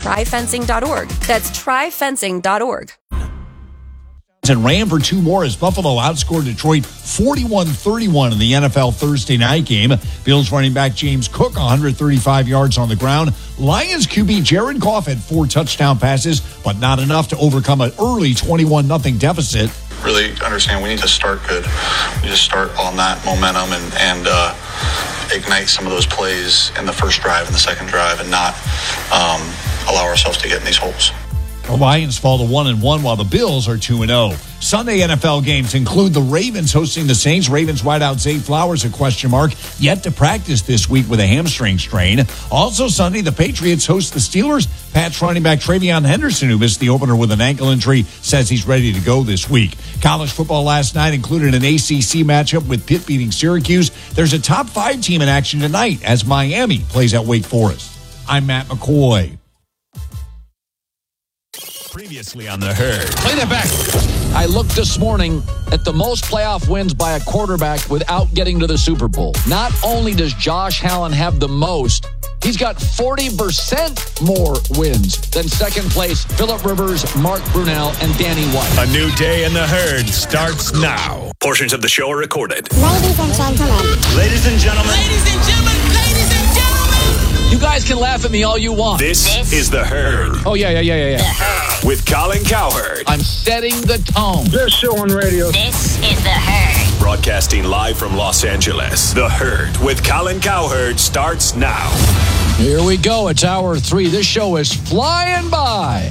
tryfencing.org. That's tryfencing.org. And ran for 2 more as Buffalo outscored Detroit 41-31 in the NFL Thursday night game. Bills running back James Cook, 135 yards on the ground. Lions QB Jared Goff had 4 touchdown passes, but not enough to overcome an early 21-0 deficit. Really understand we need to start good. We just start on that momentum and ignite some of those plays in the first drive and the second drive and not allow ourselves to get in these holes. The Lions fall to 1-1 while the Bills are 2-0. Sunday NFL games include the Ravens hosting the Saints. Ravens wideout Zay Flowers, a question mark, yet to practice this week with a hamstring strain. Also Sunday, the Patriots host the Steelers. Pats running back TreVeyon Henderson, who missed the opener with an ankle injury, says he's ready to go this week. College football last night included an ACC matchup with Pitt beating Syracuse. There's a top 5 team in action tonight as Miami plays at Wake Forest. I'm Matt McCoy. Previously on The Herd. Play that back. I looked this morning at the most playoff wins by a quarterback without getting to the Super Bowl. Not only does Josh Allen have the most, he's got 40% more wins than second place Phillip Rivers, Mark Brunell, and Danny White. A new day in The Herd starts now. Portions of the show are recorded. Ladies and gentlemen. Ladies and gentlemen. Ladies and gentlemen. Ladies and gentlemen. You guys can laugh at me all you want. This is The Herd. Oh, yeah. With Colin Cowherd. I'm setting the tone. Best show on radio. This is The Herd. Broadcasting live from Los Angeles. The Herd with Colin Cowherd starts now. Here we go. It's hour 3. This show is flying by.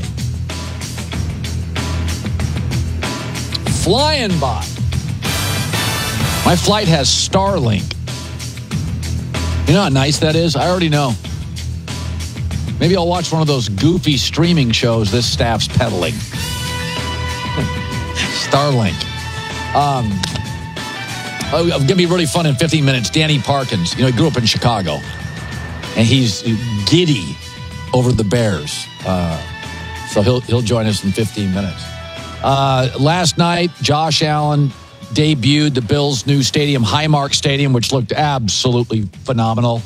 Flying by. My flight has Starlink. You know how nice that is? I already know. Maybe I'll watch one of those goofy streaming shows this staff's peddling. Starlink. It's going to be really fun in 15 minutes. Danny Parkins, he grew up in Chicago. And he's giddy over the Bears. So he'll join us in 15 minutes. Last night, Josh Allen debuted the Bills' new stadium, Highmark Stadium, which looked absolutely phenomenal.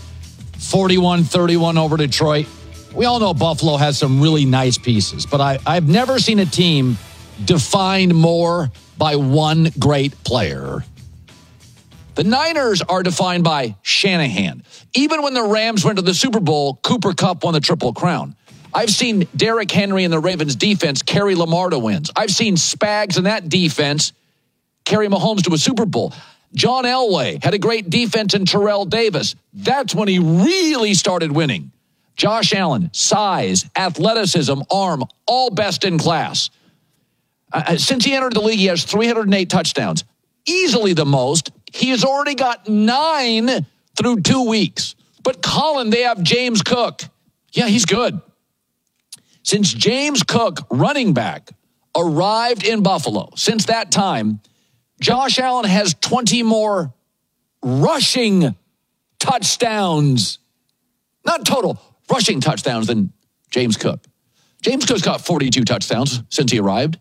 41-31 over Detroit. We all know Buffalo has some really nice pieces, but I've never seen a team defined more by one great player. The Niners are defined by Shanahan. Even when the Rams went to the Super Bowl, Cooper Kupp won the Triple Crown. I've seen Derrick Henry and the Ravens defense carry Lamar to wins. I've seen Spags and that defense carry Mahomes to a Super Bowl. John Elway had a great defense in Terrell Davis. That's when he really started winning. Josh Allen, size, athleticism, arm, all best in class. Since he entered the league, he has 308 touchdowns. Easily the most. He has already got 9 through 2 weeks. But Colin, they have James Cook. Yeah, he's good. Since James Cook, running back, arrived in Buffalo, since that time, Josh Allen has 20 more rushing touchdowns. Not total, rushing touchdowns than James Cook. James Cook's got 42 touchdowns since he arrived.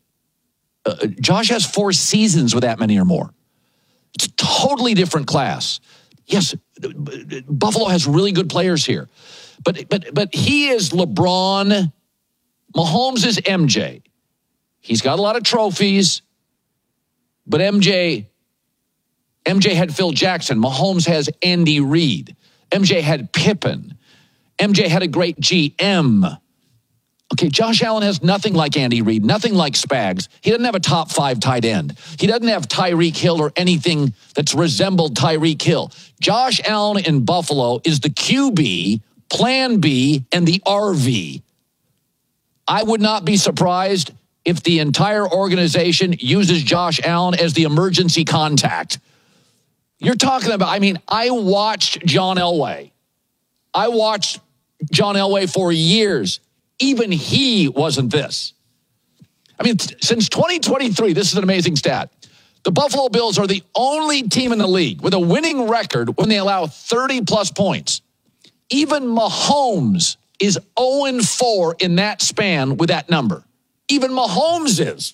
Josh has 4 seasons with that many or more. It's a totally different class. Yes, Buffalo has really good players here. But he is LeBron. Mahomes is MJ. He's got a lot of trophies. But MJ had Phil Jackson. Mahomes has Andy Reid. MJ had Pippen. MJ had a great GM. Okay, Josh Allen has nothing like Andy Reid, nothing like Spags. He doesn't have a top 5 tight end. He doesn't have Tyreek Hill or anything that's resembled Tyreek Hill. Josh Allen in Buffalo is the QB, Plan B, and the RV. I would not be surprised if the entire organization uses Josh Allen as the emergency contact. You're talking about, I watched John Elway. I watched John Elway for years. Even he wasn't this. Since 2023, this is an amazing stat. The Buffalo Bills are the only team in the league with a winning record when they allow 30-plus points. Even Mahomes is 0-4 in that span with that number. Even Mahomes is.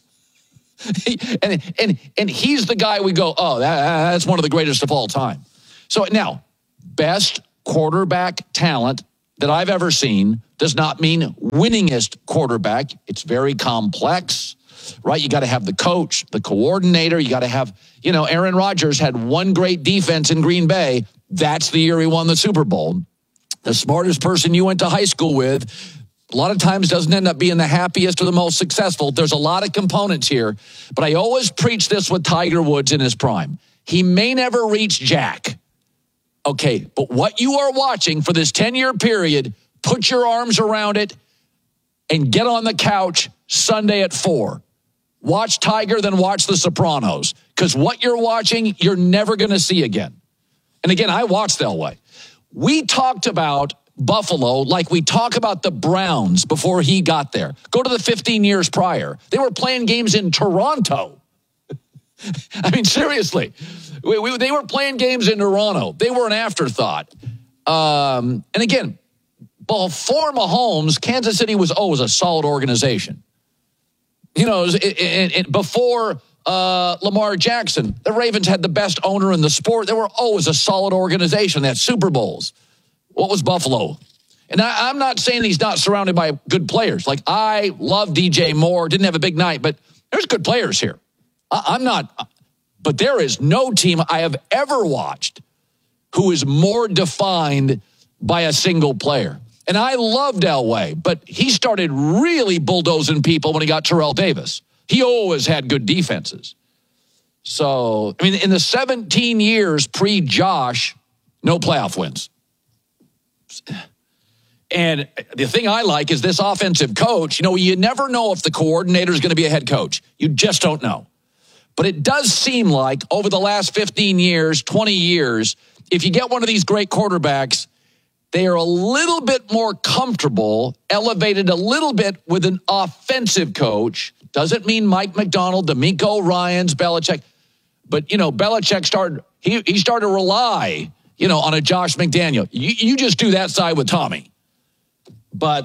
And he's the guy we go, that's one of the greatest of all time. So now, best quarterback talent that I've ever seen does not mean winningest quarterback. It's very complex, right? You got to have the coach, the coordinator. You got to have, Aaron Rodgers had one great defense in Green Bay. That's the year he won the Super Bowl. The smartest person you went to high school with, a lot of times doesn't end up being the happiest or the most successful. There's a lot of components here, but I always preach this with Tiger Woods in his prime. He may never reach Jack. Okay, but what you are watching for this 10-year period, put your arms around it and get on the couch Sunday at 4. Watch Tiger, then watch The Sopranos, because what you're watching, you're never going to see again. And again, I watched Elway. We talked about Buffalo like we talk about the Browns before he got there. Go to the 15 years prior. They were playing games in Toronto. I mean, seriously. They were playing games in Toronto. They were an afterthought. And again, before Mahomes, Kansas City was always a solid organization. Before Lamar Jackson, the Ravens had the best owner in the sport. They were always a solid organization. They had Super Bowls. What was Buffalo? And I'm not saying he's not surrounded by good players. Like, I love DJ Moore. Didn't have a big night, but there's good players here. I'm not, but there is no team I have ever watched who is more defined by a single player. And I loved Elway, but he started really bulldozing people when he got Terrell Davis. He always had good defenses. So, I mean, in the 17 years pre-Josh, no playoff wins. And the thing I like is this offensive coach, you never know if the coordinator is going to be a head coach. You just don't know. But it does seem like over the last 15 years, 20 years, if you get one of these great quarterbacks, they are a little bit more comfortable, elevated a little bit with an offensive coach. Doesn't mean Mike McDonald, DeMeco Ryans, Belichick. But, Belichick started to rely, on a Josh McDaniel. You just do that side with Tommy. But,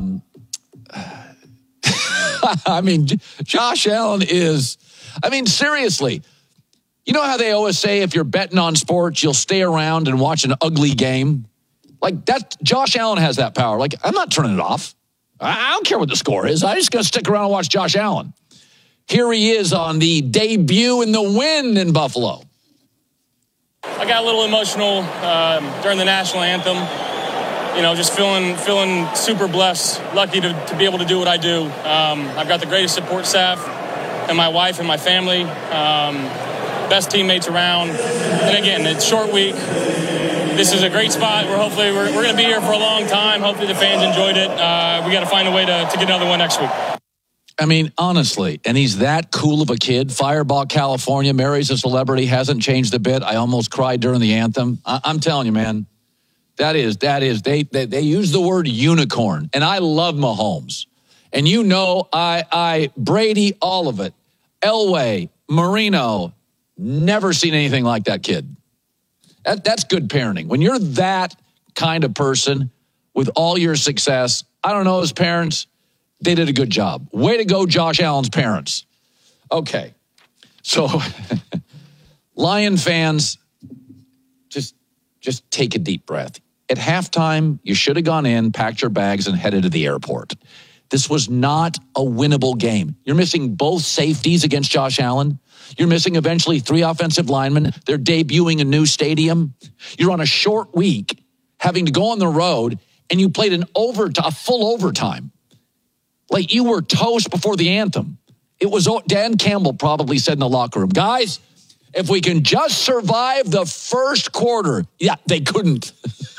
I mean, Josh Allen is, seriously, you know how they always say if you're betting on sports, you'll stay around and watch an ugly game? Like, that, Josh Allen has that power. Like, I'm not turning it off. I don't care what the score is. I'm just going to stick around and watch Josh Allen. Here he is on the debut in the win in Buffalo. I got a little emotional during the national anthem. Just feeling super blessed, lucky to be able to do what I do. I've got the greatest support staff and my wife and my family, best teammates around. And again, it's a short week. This is a great spot. We're going to be here for a long time. Hopefully the fans enjoyed it. We got to find a way to get another one next week. I mean, honestly, and he's that cool of a kid. Fireball, California, marries a celebrity, hasn't changed a bit. I almost cried during the anthem. I'm telling you, man, that is. They use the word unicorn, and I love Mahomes. And I Brady, all of it. Elway, Marino, never seen anything like that kid. That's good parenting. When you're that kind of person with all your success, I don't know his parents. They did a good job. Way to go, Josh Allen's parents. Okay. So, Lion fans, just take a deep breath. At halftime, you should have gone in, packed your bags, and headed to the airport. This was not a winnable game. You're missing both safeties against Josh Allen. You're missing eventually 3 offensive linemen. They're debuting a new stadium. You're on a short week, having to go on the road, and you played a full overtime. Like, you were toast before the anthem. It was Dan Campbell probably said in the locker room, guys, if we can just survive the first quarter. Yeah, they couldn't.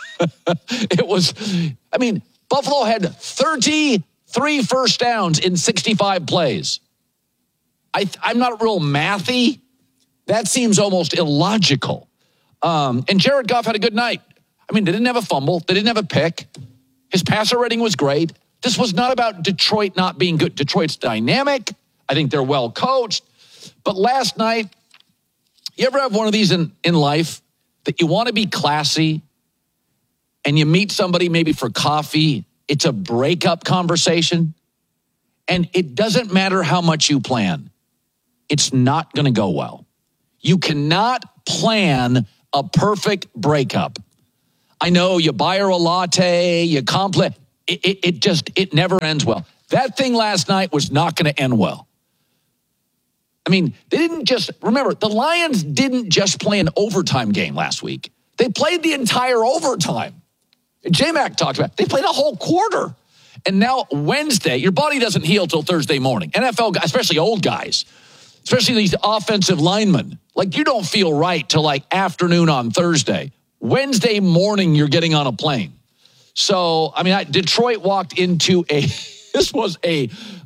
Buffalo had 33 first downs in 65 plays. I'm not real mathy. That seems almost illogical. And Jared Goff had a good night. They didn't have a fumble. They didn't have a pick. His passer rating was great. This was not about Detroit not being good. Detroit's dynamic. I think they're well coached. But last night, you ever have one of these in life that you want to be classy and you meet somebody maybe for coffee? It's a breakup conversation. And it doesn't matter how much you plan. It's not going to go well. You cannot plan a perfect breakup. I know you buy her a latte, you compliment. It never ends well. That thing last night was not going to end well. I mean, they didn't just, remember, the Lions didn't just play an overtime game last week. They played the entire overtime. J-Mac talked about it. They played a whole quarter. And now Wednesday, your body doesn't heal till Thursday morning. NFL guys, especially old guys, especially these offensive linemen, like you don't feel right till like afternoon on Thursday. Wednesday morning, you're getting on a plane. So, I mean, Detroit walked into this was a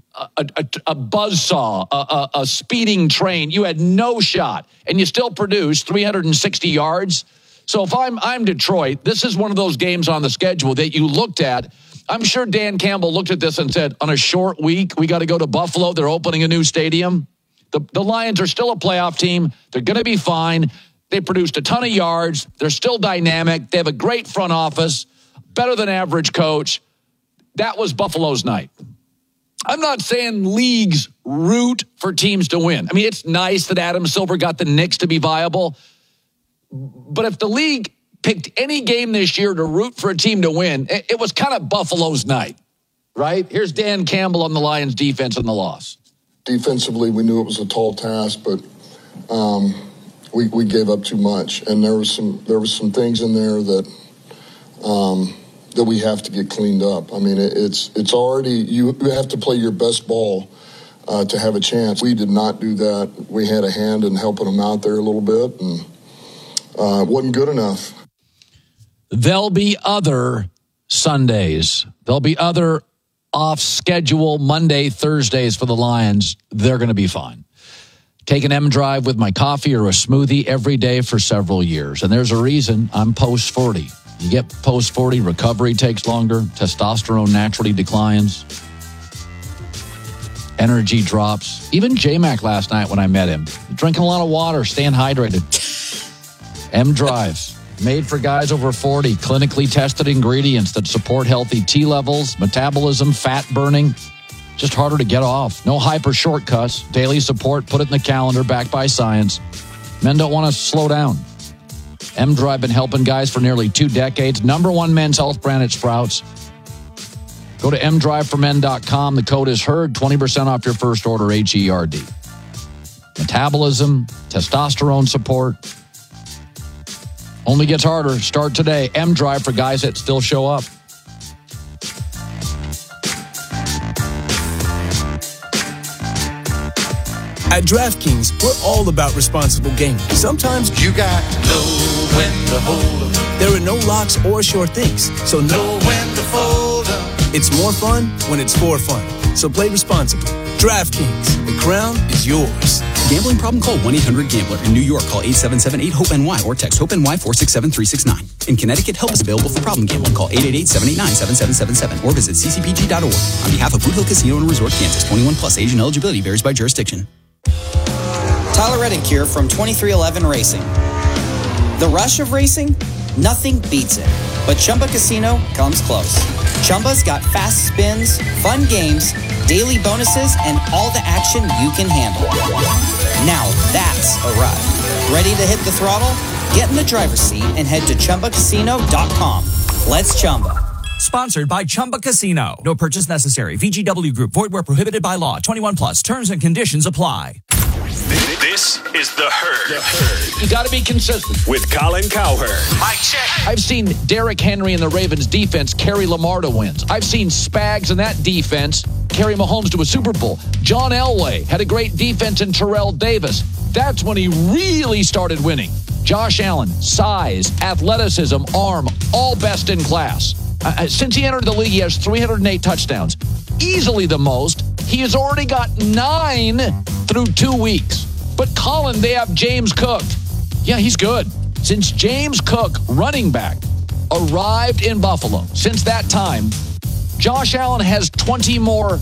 buzzsaw, a speeding train. You had no shot, and you still produced 360 yards. So if I'm Detroit, this is one of those games on the schedule that you looked at. I'm sure Dan Campbell looked at this and said, on a short week, we got to go to Buffalo. They're opening a new stadium. The Lions are still a playoff team. They're going to be fine. They produced a ton of yards. They're still dynamic. They have a great front office, better than average coach. That was Buffalo's night. I'm not saying leagues root for teams to win. I mean, it's nice that Adam Silver got the Knicks to be viable. But if the league picked any game this year to root for a team to win, it was kind of Buffalo's night, right? Here's Dan Campbell on the Lions defense and the loss. Defensively, we knew it was a tall task, but we gave up too much. And there was some things in there that we have to get cleaned up. I mean, it's already, you have to play your best ball to have a chance. We did not do that. We had a hand in helping them out there a little bit, and it wasn't good enough. There'll be other Sundays. There'll be other off-schedule Monday, Thursdays for the Lions. They're going to be fine. Take an M-Drive with my coffee or a smoothie every day for several years. And there's a reason I'm post-40. You get post-40, recovery takes longer, testosterone naturally declines, energy drops. Even J-Mac last night when I met him, drinking a lot of water, staying hydrated. M-Drive, made for guys over 40, clinically tested ingredients that support healthy T levels, metabolism, fat burning. Just harder to get off. No hyper shortcuts. Daily support, put it in the calendar, backed by science. Men don't want to slow down. M-Drive been helping guys for nearly 2 decades. #1 men's health brand at Sprouts. Go to mdriveformen.com. The code is HERD, 20% off your first order, HERD. Metabolism, testosterone support. Only gets harder. Start today. M-Drive for guys that still show up. At DraftKings, we're all about responsible gaming. Sometimes you got to know when to hold 'em. There are no locks or sure things, so know when to fold 'em. It's more fun when it's for fun. So play responsibly. DraftKings, the crown is yours. Gambling problem? Call 1-800-GAMBLER. In New York, call 877-8-HOPE-NY or text HOPE-NY 467-369. In Connecticut, help is available for problem gambling. Call 888-789-7777 or visit ccpg.org. On behalf of Boot Hill Casino and Resort, Kansas, 21 plus, age and eligibility varies by jurisdiction. Tyler Reddick here from 2311 Racing. The rush of racing? Nothing beats it. But Chumba Casino comes close. Chumba's got fast spins, fun games, daily bonuses, and all the action you can handle. Now that's a ride. Ready to hit the throttle? Get in the driver's seat and head to ChumbaCasino.com. Let's Chumba. Sponsored by Chumba Casino. No purchase necessary. VGW Group. Void where prohibited by law. 21 plus. Terms and conditions apply. This is The Herd. You got to be consistent. With Colin Cowherd. Mic check. I've seen Derrick Henry and the Ravens defense carry Lamar to wins. I've seen Spags and that defense carry Mahomes to a Super Bowl. John Elway had a great defense in Terrell Davis. That's when he really started winning. Josh Allen, size, athleticism, arm, all best in class. Since he entered the league, he has 308 touchdowns. Easily the most. He has already got 9 through 2 weeks. But Colin, they have James Cook. Yeah, he's good. Since James Cook, running back, arrived in Buffalo, since that time, Josh Allen has 20 more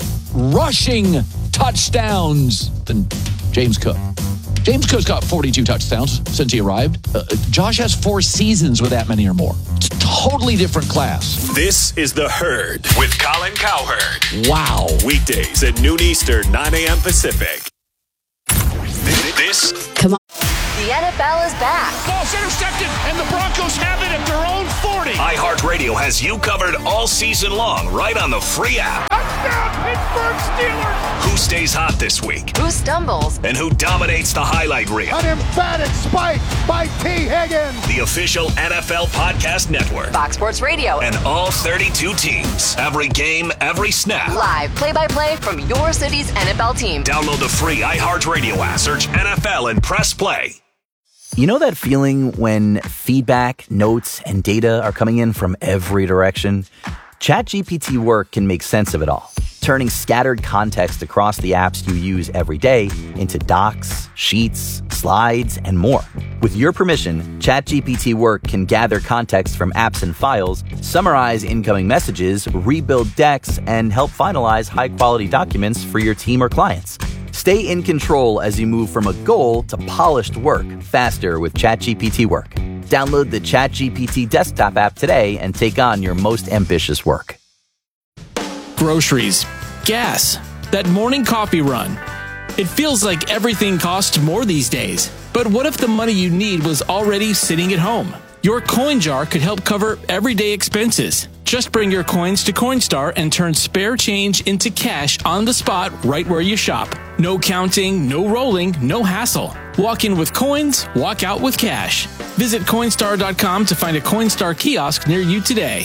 rushing touchdowns than James Cook. James Cook's got 42 touchdowns since he arrived. Josh has 4 seasons with that many or more. It's a totally different class. This is The Herd with Colin Cowherd. Wow. Weekdays at noon Eastern, 9 a.m. Pacific. This Come on. The NFL is back. Ball's intercepted, and the Broncos have it at their own 40. iHeartRadio has you covered all season long, right on the free app. Touchdown, Pittsburgh Steelers! Who stays hot this week? Who stumbles? And who dominates the highlight reel? An emphatic spike by T. Higgins. The official NFL podcast network. Fox Sports Radio. And all 32 teams. Every game, every snap. Live play-by-play from your city's NFL team. Download the free iHeartRadio app. Search NFL and press play. You know that feeling when feedback, notes, and data are coming in from every direction? ChatGPT Work can make sense of it all, turning scattered context across the apps you use every day into docs, sheets, slides, and more. With your permission, ChatGPT Work can gather context from apps and files, summarize incoming messages, rebuild decks, and help finalize high-quality documents for your team or clients. Stay in control as you move from a goal to polished work faster with ChatGPT Work. Download the ChatGPT desktop app today and take on your most ambitious work. Groceries, gas, that morning coffee run. It feels like everything costs more these days. But what if the money you need was already sitting at home? Your coin jar could help cover everyday expenses. Just bring your coins to Coinstar and turn spare change into cash on the spot right where you shop. No counting, no rolling, no hassle. Walk in with coins, walk out with cash. Visit Coinstar.com to find a Coinstar kiosk near you today.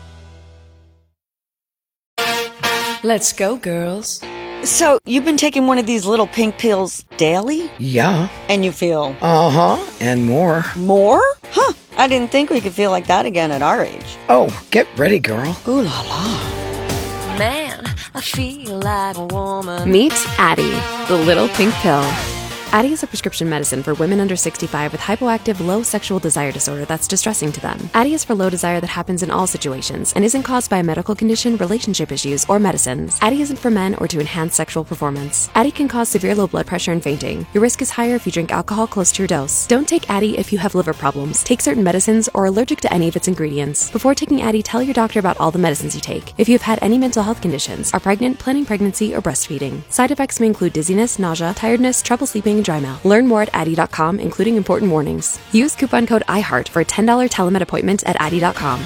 Let's go, girls. So, you've been taking one of these little pink pills daily? Yeah. And you feel? Uh-huh, and more. More? Huh, I didn't think we could feel like that again at our age. Oh, get ready, girl. Ooh la la. Man, I feel like a woman. Meet Addie, the little pink pill. Addie is a prescription medicine for women under 65 with hypoactive low sexual desire disorder that's distressing to them. Addie is for low desire that happens in all situations and isn't caused by a medical condition, relationship issues, or medicines. Addie isn't for men or to enhance sexual performance. Addie can cause severe low blood pressure and fainting. Your risk is higher if you drink alcohol close to your dose. Don't take Addie if you have liver problems, take certain medicines, or are allergic to any of its ingredients. Before taking Addie, tell your doctor about all the medicines you take. If you have had any mental health conditions, are pregnant, planning pregnancy, or breastfeeding. Side effects may include dizziness, nausea, tiredness, trouble sleeping, and dry mouth. Learn more at Addie.com, including important warnings. Use coupon code IHEART for a $10 telemed appointment at Addie.com.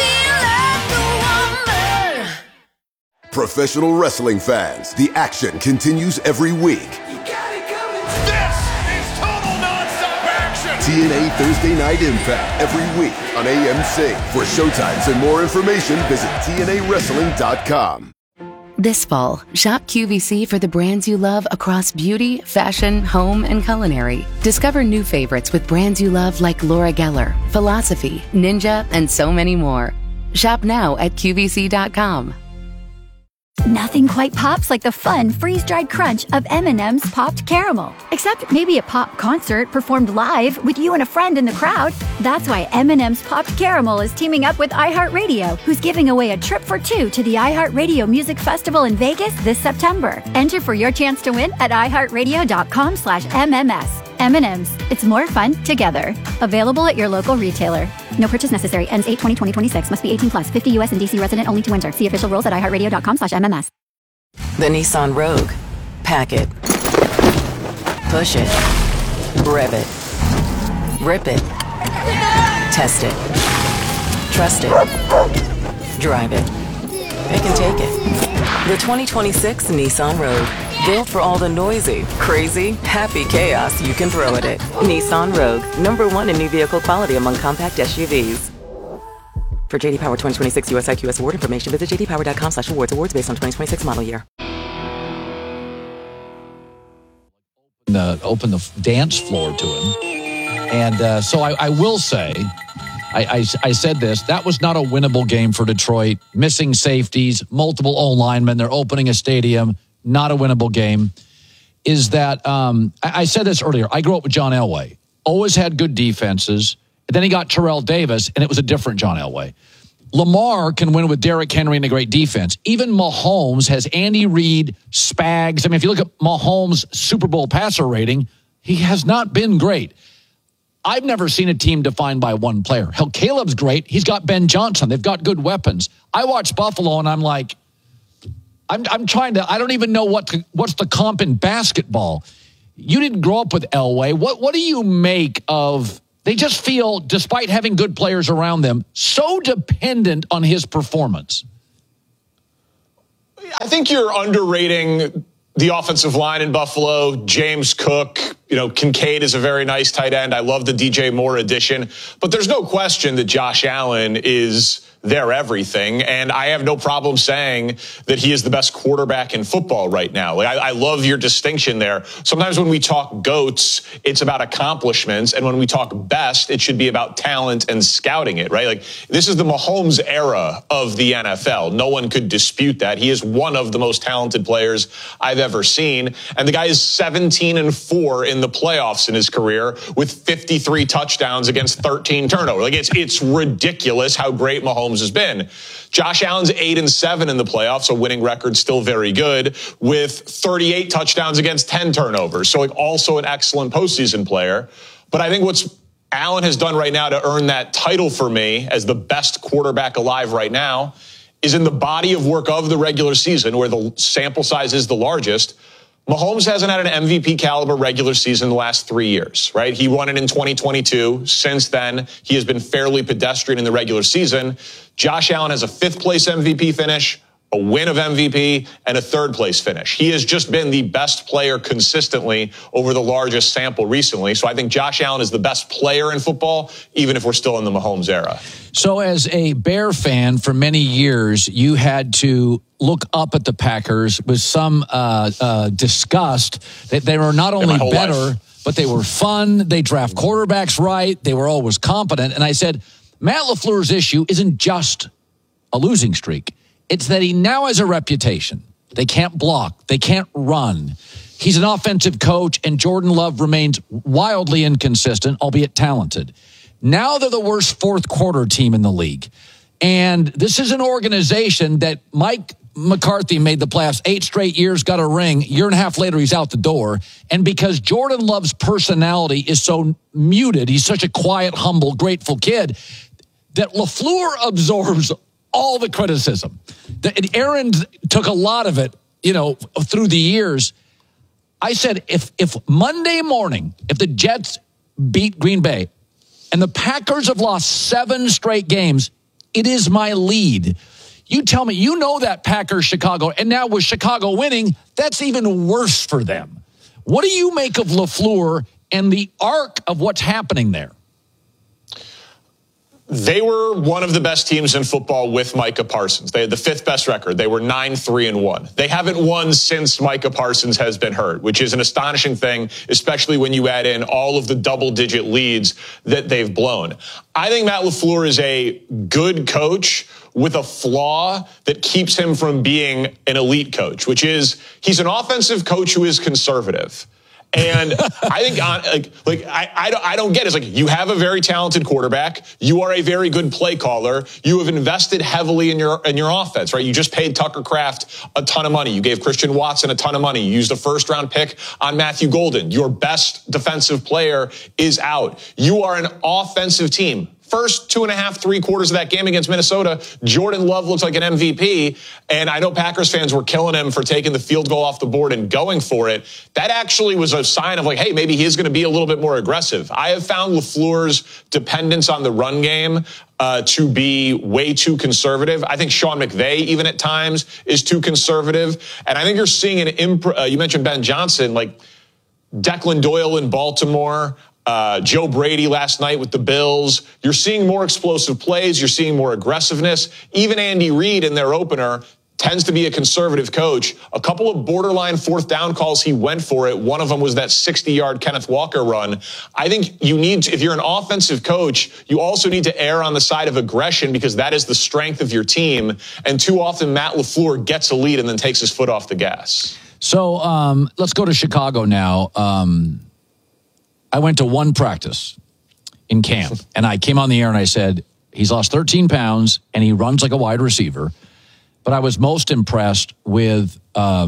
Professional wrestling fans, the action continues every week. This is total nonstop action. TNA Thursday Night Impact every week on AMC. For showtimes and more information, visit TNAWrestling.com. This fall, shop QVC for the brands you love across beauty, fashion, home, and culinary. Discover new favorites with brands you love like Laura Geller, Philosophy, Ninja, and so many more. Shop now at QVC.com. Nothing quite pops like the fun freeze-dried crunch of M&M's Popped Caramel. Except maybe a pop concert performed live with you and a friend in the crowd. That's why M&M's Popped Caramel is teaming up with iHeartRadio, who's giving away a trip for two to the iHeartRadio Music Festival in Vegas this September. Enter for your chance to win at iHeartRadio.com/MMS. M&M's. It's more fun together. Available at your local retailer. No purchase necessary. Ends 8/20/2026. Must be 18 plus. 50 U.S. and D.C. resident only to enter. See official rules at iHeartRadio.com/MMS. The Nissan Rogue. Pack it. Push it. Rev it. Rip it. Test it. Trust it. Drive it. It can take it. The 2026 Nissan Rogue. Built for all the noisy, crazy, happy chaos you can throw at it. Nissan Rogue. #1 in new vehicle quality among compact SUVs. For JD Power 2026 US IQS award information, visit jdpower.com/awards. Awards based on 2026 model year. Open the dance floor to him. And so I will say, I said this, that was not a winnable game for Detroit. Missing safeties, multiple O-linemen, they're opening a stadium, not a winnable game. Is that, I said this earlier, I grew up with John Elway. Always had good defenses. And then he got Terrell Davis, and it was a different John Elway. Lamar can win with Derrick Henry and a great defense. Even Mahomes has Andy Reid, Spags. I mean, if you look at Mahomes' Super Bowl passer rating, he has not been great. I've never seen a team defined by one player. Hell, Caleb's great. He's got Ben Johnson. They've got good weapons. I watch Buffalo, and I'm like, I'm trying to, I don't even know what's the comp in basketball. You didn't grow up with Elway. What do you make of, they just feel, despite having good players around them, so dependent on his performance? I think you're underrating the offensive line in Buffalo. James Cook, Kincaid is a very nice tight end. I love the DJ Moore addition. But there's no question that Josh Allen is their everything. And I have no problem saying that he is the best quarterback in football right now. Like, I love your distinction there. Sometimes when we talk GOATs, it's about accomplishments. And when we talk best, it should be about talent and scouting it, right? Like, this is the Mahomes era of the NFL. No one could dispute that. He is one of the most talented players I've ever seen. And the guy is 17-4 in the playoffs in his career with 53 touchdowns against 13 turnovers. Like, it's ridiculous how great Mahomes has been. Josh Allen's 8-7 in the playoffs, a winning record, still very good, with 38 touchdowns against 10 turnovers. So, like, also an excellent postseason player. But I think what's Allen has done right now to earn that title for me as the best quarterback alive right now is in the body of work of the regular season, where the sample size is the largest. Mahomes hasn't had an MVP caliber regular season in the last 3 years, right? He won it in 2022. Since then, he has been fairly pedestrian in the regular season. Josh Allen has a 5th place MVP finish, a win of MVP, and a 3rd place finish. He has just been the best player consistently over the largest sample recently. So I think Josh Allen is the best player in football, even if we're still in the Mahomes era. So as a Bear fan for many years, you had to look up at the Packers with some disgust that they were not only better, but they were fun. They draft quarterbacks right. They were always competent. And I said, Matt LaFleur's issue isn't just a losing streak. It's that he now has a reputation. They can't block. They can't run. He's an offensive coach, and Jordan Love remains wildly inconsistent, albeit talented. Now they're the worst fourth quarter team in the league. And this is an organization that Mike McCarthy made the playoffs 8 straight years, got a ring. Year and a half later, he's out the door. And because Jordan Love's personality is so muted, he's such a quiet, humble, grateful kid, that LaFleur absorbs all the criticism. Aaron took a lot of it, through the years. I said, if Monday morning, if the Jets beat Green Bay and the Packers have lost 7 straight games, it is my lead. You tell me, that Packers-Chicago, and now with Chicago winning, that's even worse for them. What do you make of LaFleur and the arc of what's happening there? They were one of the best teams in football with Micah Parsons. They had the 5th best record. They were 9-3-1. They haven't won since Micah Parsons has been hurt, which is an astonishing thing, especially when you add in all of the double-digit leads that they've blown. I think Matt LaFleur is a good coach with a flaw that keeps him from being an elite coach, which is he's an offensive coach who is conservative. And I think, I don't get it. It's like, you have a very talented quarterback. You are a very good play caller. You have invested heavily in your offense, right? You just paid Tucker Kraft a ton of money. You gave Christian Watson a ton of money. You used a 1st-round pick on Matthew Golden. Your best defensive player is out. You are an offensive team. First 2.5, 3 quarters of that game against Minnesota, Jordan Love looks like an MVP. And I know Packers fans were killing him for taking the field goal off the board and going for it. That actually was a sign of like, hey, maybe he's going to be a little bit more aggressive. I have found LaFleur's dependence on the run game to be way too conservative. I think Sean McVay, even at times, is too conservative. And I think you're seeing you mentioned Ben Johnson, like Declan Doyle in Baltimore, Joe Brady last night with the Bills. You're seeing more explosive plays. You're seeing more aggressiveness. Even Andy Reid in their opener tends to be a conservative coach. A couple of borderline 4th down calls, he went for it. One of them was that 60-yard Kenneth Walker run. I think you need to, if you're an offensive coach, you also need to err on the side of aggression because that is the strength of your team. And too often Matt LaFleur gets a lead and then takes his foot off the gas. So let's go to Chicago now. I went to one practice in camp, and I came on the air and I said, he's lost 13 pounds, and he runs like a wide receiver. But I was most impressed with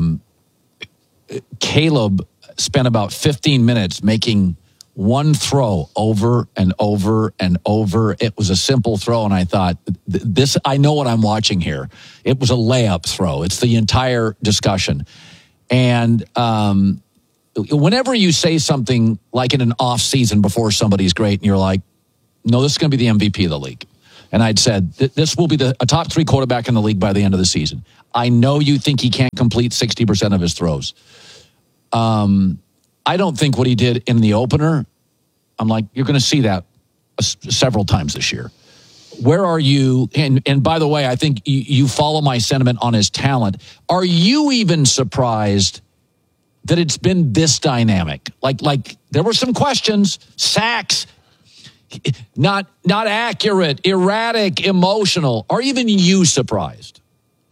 Caleb spent about 15 minutes making one throw over and over and over. It was a simple throw, and I thought, I know what I'm watching here. It was a layup throw. It's the entire discussion. And whenever you say something like in an off season before somebody's great and you're like, no, this is going to be the MVP of the league. And I'd said, this will be a top 3 quarterback in the league by the end of the season. I know you think he can't complete 60% of his throws. I don't think what he did in the opener, I'm like, you're going to see that several times this year. Where are you? And by the way, I think you follow my sentiment on his talent. Are you even surprised that it's been this dynamic? Like there were some questions, sacks, not accurate, erratic, emotional. Are even you surprised?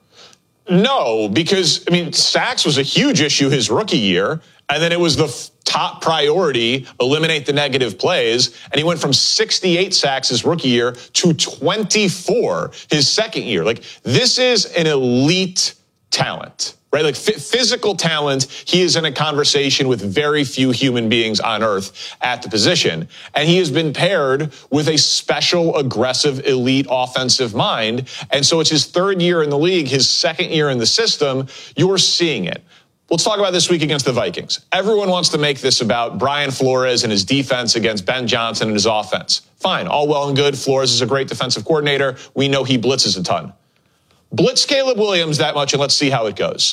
No, because, sacks was a huge issue his rookie year, and then it was the top priority, eliminate the negative plays, and he went from 68 sacks his rookie year to 24 his second year. Like, this is an elite talent, right? Like physical talent, he is in a conversation with very few human beings on earth at the position. And he has been paired with a special, aggressive, elite offensive mind. And so it's his third year in the league, his second year in the system. You're seeing it. Let's talk about this week against the Vikings. Everyone wants to make this about Brian Flores and his defense against Ben Johnson and his offense. Fine, all well and good. Flores is a great defensive coordinator. We know he blitzes a ton. Blitz Caleb Williams that much, and let's see how it goes.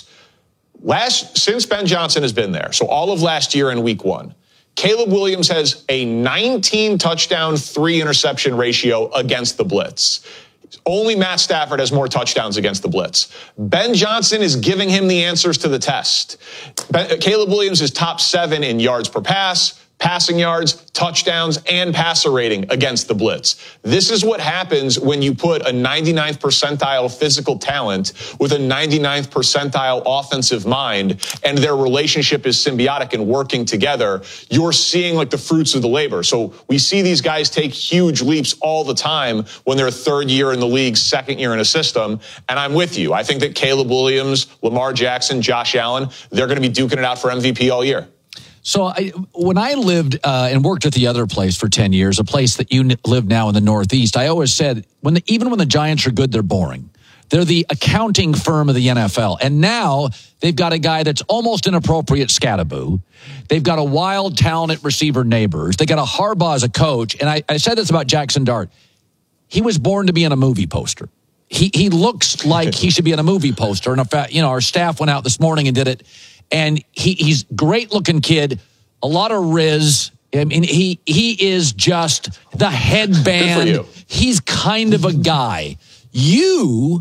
Since Ben Johnson has been there, so all of last year in week 1, Caleb Williams has a 19 touchdown, 3 interception ratio against the blitz. Only Matt Stafford has more touchdowns against the blitz. Ben Johnson is giving him the answers to the test. Caleb Williams is top 7 in yards per pass, passing yards, touchdowns, and passer rating against the blitz. This is what happens when you put a 99th percentile physical talent with a 99th percentile offensive mind, and their relationship is symbiotic and working together. You're seeing like the fruits of the labor. So we see these guys take huge leaps all the time when they're third year in the league, second year in a system. And I'm with you. I think that Caleb Williams, Lamar Jackson, Josh Allen, they're going to be duking it out for MVP all year. So when I lived and worked at the other place for 10 years, a place that you live now in the Northeast, I always said, even when the Giants are good, they're boring. They're the accounting firm of the NFL. And now they've got a guy that's almost inappropriate scattaboo. They've got a wild, talented receiver Neighbors. They got a Harbaugh as a coach. And I said this about Jackson Dart. He was born to be in a movie poster. He looks like he should be in a movie poster. And in fact, our staff went out this morning and did it. And he's great looking kid, a lot of riz. I mean, he is just the headband. Good for you. He's kind of a guy. You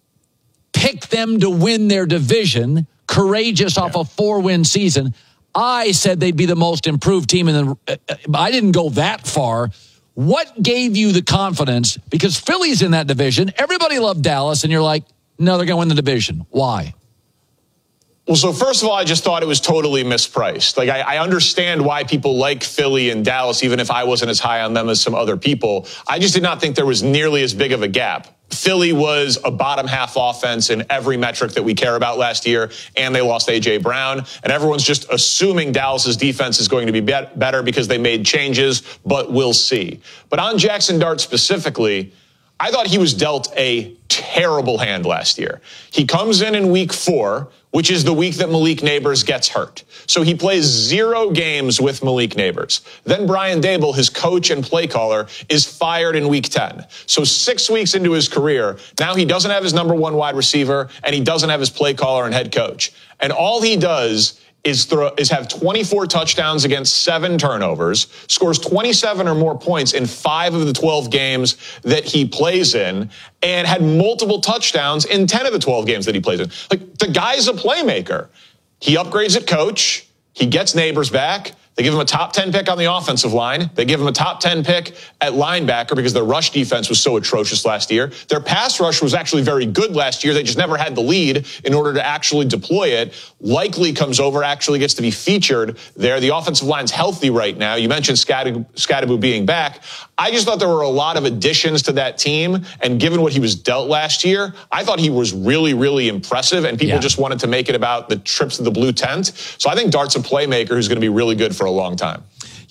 picked them to win their division, courageous off a 4-win season. I said they'd be the most improved team, and I didn't go that far. What gave you the confidence? Because Philly's in that division. Everybody loved Dallas, and you're like, no, they're going to win the division. Why? Well, so first of all, I just thought it was totally mispriced. Like, I understand why people like Philly and Dallas, even if I wasn't as high on them as some other people. I just did not think there was nearly as big of a gap. Philly was a bottom half offense in every metric that we care about last year, and they lost A.J. Brown. And everyone's just assuming Dallas's defense is going to be better because they made changes, but we'll see. But on Jackson Dart specifically, I thought he was dealt a terrible hand last year. He comes in week 4, which is the week that Malik Neighbors gets hurt. So he plays 0 games with Malik Neighbors. Then Brian Daboll, his coach and play caller, is fired in week 10. So 6 weeks into his career, now he doesn't have his number 1 wide receiver, and he doesn't have his play caller and head coach. And all he does is have 24 touchdowns against 7 turnovers, scores 27 or more points in 5 of the 12 games that he plays in, and had multiple touchdowns in 10 of the 12 games that he plays in. Like, the guy's a playmaker. He upgrades at coach. He gets Neighbors back. They give him a top 10 pick on the offensive line. They give him a top 10 pick at linebacker because their rush defense was so atrocious last year. Their pass rush was actually very good last year. They just never had the lead in order to actually deploy it. Likely comes over, actually gets to be featured there. The offensive line's healthy right now. You mentioned Scattaboo being back. I just thought there were a lot of additions to that team. And given what he was dealt last year, I thought he was really, really impressive. And people just wanted to make it about the trips to the blue tent. So I think Dart's a playmaker who's going to be really good for a long time.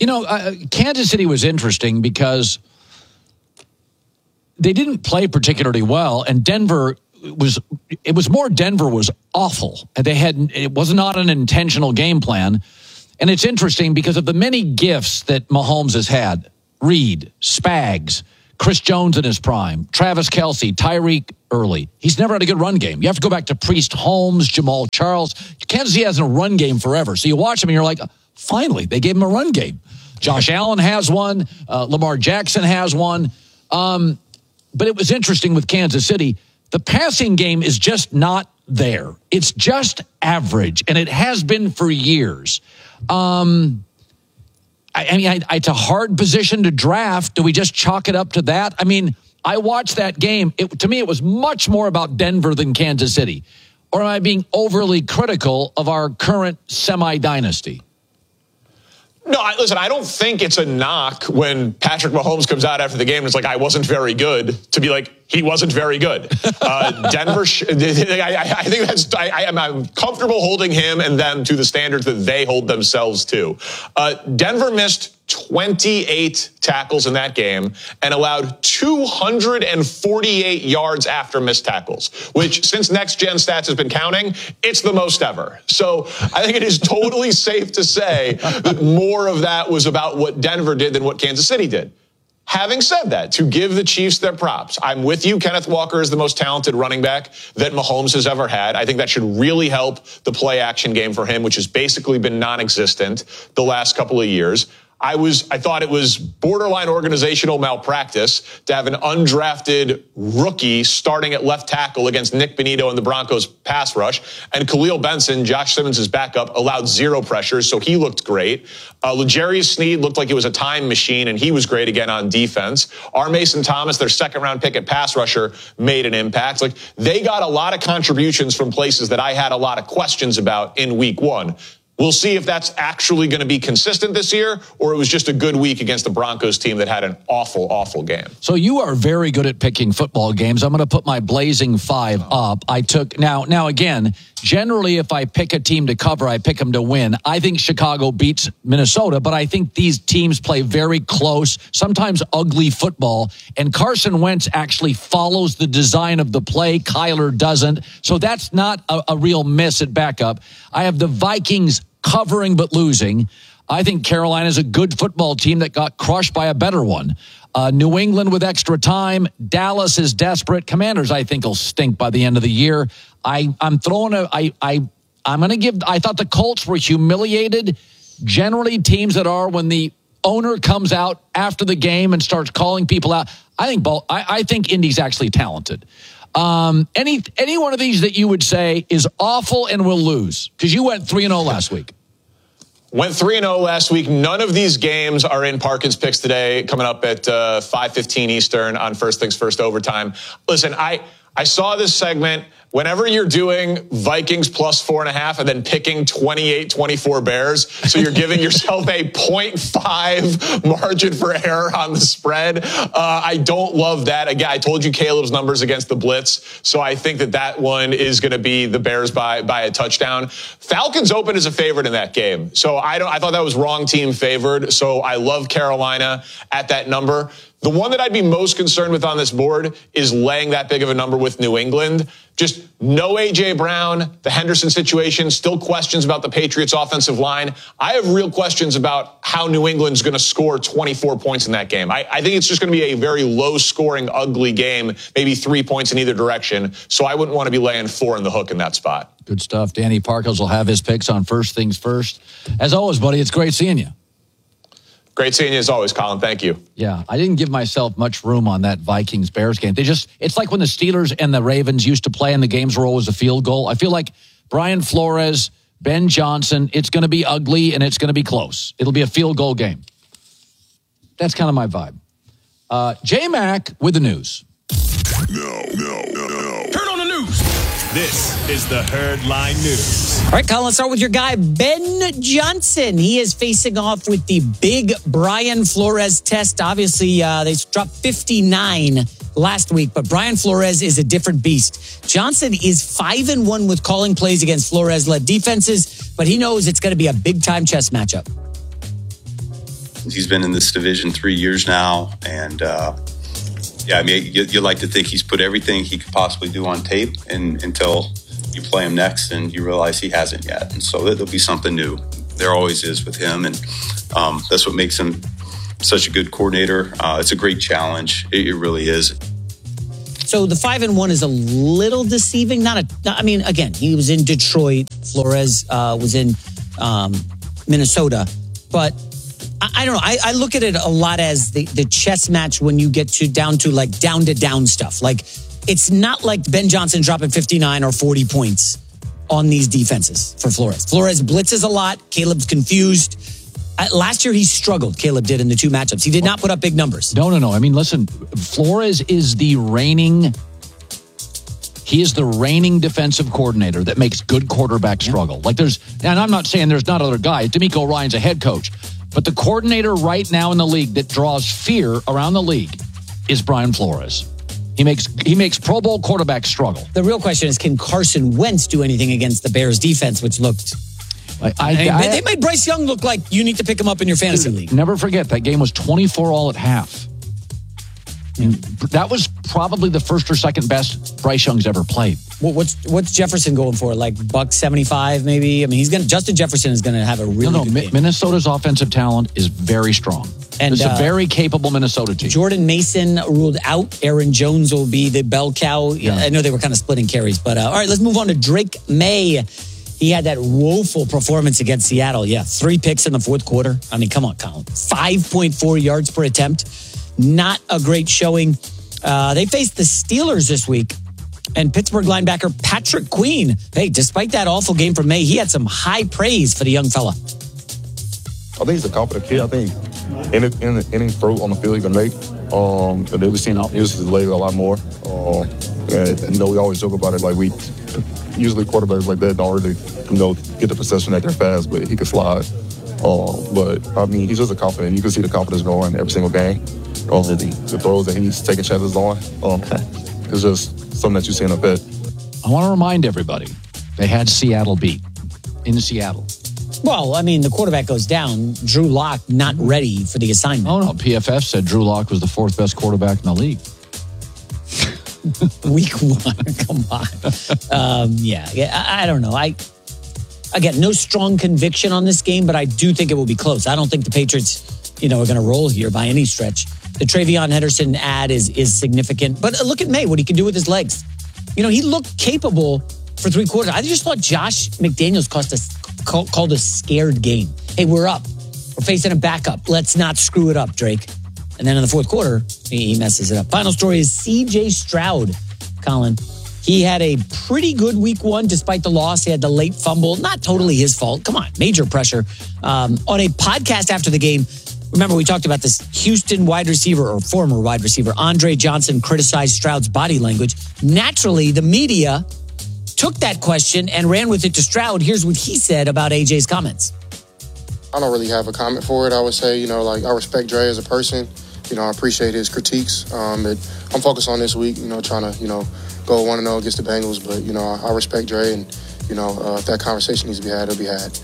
Kansas City was interesting because they didn't play particularly well, and Denver was awful. It was not an intentional game plan. And it's interesting because of the many gifts that Mahomes has had. Reed, Spags, Chris Jones in his prime, Travis Kelce, Tyreek early. He's never had a good run game. You have to go back to Priest Holmes, Jamal Charles. Kansas City hasn't a run game forever. So you watch him and you're like, finally, they gave him a run game. Josh Allen has one. Lamar Jackson has one. But it was interesting with Kansas City. The passing game is just not there. It's just average, and it has been for years. It's a hard position to draft. Do we just chalk it up to that? I mean, I watched that game. To me, it was much more about Denver than Kansas City. Or am I being overly critical of our current semi-dynasty? No, listen, I don't think it's a knock when Patrick Mahomes comes out after the game and it's like, I wasn't very good, to be like, he wasn't very good. Denver, I think I'm comfortable holding him and them to the standards that they hold themselves to. Denver missed 28 tackles in that game and allowed 248 yards after missed tackles, which since Next Gen Stats has been counting, it's the most ever. So I think it is totally safe to say that more of that was about what Denver did than what Kansas City did. Having said that, to give the Chiefs their props, I'm with you. Kenneth Walker is the most talented running back that Mahomes has ever had. I think that should really help the play action game for him, which has basically been non-existent the last couple of years. I thought it was borderline organizational malpractice to have an undrafted rookie starting at left tackle against Nick Bonito and the Broncos pass rush. And Khalil Benson, Josh Simmons' backup, allowed zero pressures, so he looked great. L'Jarius Sneed looked like he was a time machine, and he was great again on defense. R. Mason Thomas, their second-round pick at pass rusher, made an impact. Like, they got a lot of contributions from places that I had a lot of questions about in week one. We'll see if that's actually going to be consistent this year, or it was just a good week against the Broncos team that had an awful, awful game. So you are very good at picking football games. I'm going to put my Blazing 5 up. Now again, generally if I pick a team to cover, I pick them to win. I think Chicago beats Minnesota, but I think these teams play very close, sometimes ugly football. And Carson Wentz actually follows the design of the play. Kyler doesn't. So that's not a real miss at backup. I have the Vikings covering but losing. I think Carolina's a good football team that got crushed by a better one. New England with extra time. Dallas is desperate. Commanders, I think, will stink by the end of the year. I thought the Colts were humiliated. Generally, teams that are when the owner comes out after the game and starts calling people out. I think Indy's actually talented. Any one of these that you would say is awful and will lose? Because you went 3-0 last week. Went 3-0 last week. None of these games are in Parkins Picks today, coming up at 5:15 Eastern on First Things First Overtime. Listen, I saw this segment. Whenever you're doing Vikings plus 4.5 and then picking 28-24 Bears, so you're giving yourself a 0.5 margin for error on the spread. I don't love that. Again, I told you Caleb's numbers against the Blitz, so I think that one is going to be the Bears by a touchdown. Falcons open as a favorite in that game, so I thought that was wrong team favored. So I love Carolina at that number. The one that I'd be most concerned with on this board is laying that big of a number with New England. Just no A.J. Brown, the Henderson situation, still questions about the Patriots' offensive line. I have real questions about how New England's going to score 24 points in that game. I think it's just going to be a very low-scoring, ugly game, maybe 3 points in either direction. So I wouldn't want to be laying 4 in the hook in that spot. Good stuff. Danny Parkins will have his picks on First Things First. As always, buddy, it's great seeing you. Great seeing you as always, Colin. Thank you. Yeah, I didn't give myself much room on that Vikings-Bears game. It's like when the Steelers and the Ravens used to play and the games were always a field goal. I feel like Brian Flores, Ben Johnson, it's going to be ugly and it's going to be close. It'll be a field goal game. That's kind of my vibe. J-Mac with the news. No. Turn on the news. This is the Herdline News. All right, Colin, let's start with your guy, Ben Johnson. He is facing off with the big Brian Flores test. Obviously, they dropped 59 last week, but Brian Flores is a different beast. Johnson is 5-1 with calling plays against Flores-led defenses, but he knows it's going to be a big-time chess matchup. He's been in this division 3 years now, and you like to think he's put everything he could possibly do on tape until you play him next and you realize he hasn't yet. And so there'll be something new There always is with him, and that's what makes him such a good coordinator. It's a great challenge. It really is. So the 5-1 is a little deceiving. Again, he was in Detroit. Flores was in Minnesota. But I don't know. I look at it a lot as the chess match when you get down to down stuff. Like, it's not like Ben Johnson dropping 59 or 40 points on these defenses for Flores. Flores blitzes a lot. Caleb's confused. Last year, he struggled. Caleb did in the two matchups. He did not put up big numbers. No. I mean, listen, Flores is the reigning defensive coordinator that makes good quarterbacks struggle. Like, and I'm not saying there's not other guys. DeMeco Ryan's a head coach. But the coordinator right now in the league that draws fear around the league is Brian Flores. He makes Pro Bowl quarterbacks struggle. The real question is, can Carson Wentz do anything against the Bears defense, which looked... they made Bryce Young look like you need to pick him up in your fantasy league. Never forget, that game was 24-all at half. And that was probably the first or second best Bryce Young's ever played. What's Jefferson going for? Like $175 maybe? I mean, Justin Jefferson is going to have a really good game. Minnesota's offensive talent is very strong. And it's a very capable Minnesota team. Jordan Mason ruled out. Aaron Jones will be the bell cow. Yeah. I know they were kind of splitting carries, but all right, let's move on to Drake May. He had that woeful performance against Seattle. Yeah, 3 picks in the fourth quarter. I mean, come on, Colin. 5.4 yards per attempt. Not a great showing. They faced the Steelers this week. And Pittsburgh linebacker Patrick Queen. Hey, despite that awful game from May, he had some high praise for the young fella. I think he's a confident kid. I think any throw on the field he can make. We've seen him use his leg a lot more. And we always joke about it. Like, usually quarterbacks like that don't really, get the possession that they're fast, but he can slide. But I mean, he's just a confident. You can see the confidence growing every single game. The throws that he's taking chances on. It's just something that you see in a bit. I want to remind everybody, they had Seattle beat in Seattle. Well, I mean, the quarterback goes down. Drew Lock not ready for the assignment. Oh, no. PFF said Drew Lock was the 4th best quarterback in the league. Week 1, come on. I don't know. Again, no strong conviction on this game, but I do think it will be close. I don't think the Patriots, are going to roll here by any stretch. The Travion Henderson ad is significant. But look at May, what he can do with his legs. He looked capable for 3 quarters. I just thought Josh McDaniels called a scared game. Hey, we're up. We're facing a backup. Let's not screw it up, Drake. And then in the fourth quarter, he messes it up. Final story is C.J. Stroud, Colin. He had a pretty good week 1 despite the loss. He had the late fumble. Not totally his fault. Come on, major pressure. On a podcast after the game, remember we talked about this Houston wide receiver or former wide receiver, Andre Johnson, criticized Stroud's body language. Naturally, the media took that question and ran with it to Stroud. Here's what he said about AJ's comments. I don't really have a comment for it. I would say, I respect Dre as a person. I appreciate his critiques. I'm focused on this week, trying to, go 1-0 against the Bengals. But, I respect Dre, and, if that conversation needs to be had, it'll be had.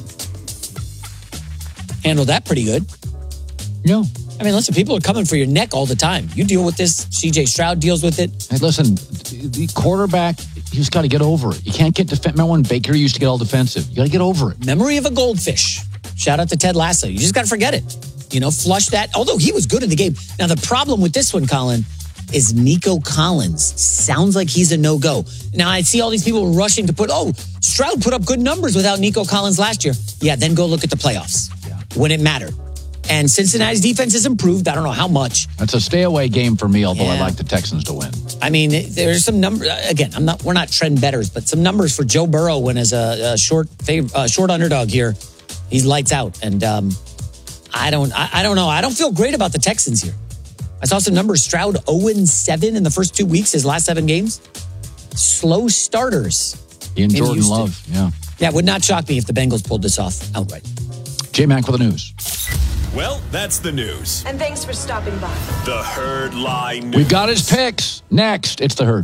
Handled that pretty good. Yeah. I mean, listen, people are coming for your neck all the time. You deal with this. C.J. Stroud deals with it. Hey, listen, the quarterback, he's got to get over it. You can't get remember when Baker used to get all defensive? You got to get over it. Memory of a goldfish. Shout out to Ted Lasso. You just got to forget it. Flush that. Although he was good in the game. Now, the problem with this one, Colin, is Nico Collins. Sounds like he's a no-go. Now, I see all these people rushing to Stroud put up good numbers without Nico Collins last year. Yeah, then go look at the playoffs when it mattered. And Cincinnati's defense has improved. I don't know how much. It's a stay-away game for me, although I like the Texans to win. I mean, there's some numbers. Again, we're not trend bettors, but some numbers for Joe Burrow when as a short underdog here. He's lights out. And I don't know. I don't feel great about the Texans here. I saw some numbers. Stroud 0-7 in the first 2 weeks, his last 7 games. Slow starters. In Jordan Love, yeah. Yeah, it would not shock me if the Bengals pulled this off outright. J-Mac with the news. Well, that's the news. And thanks for stopping by. The Herd Lie News. We've got his picks. Next, it's the Herd.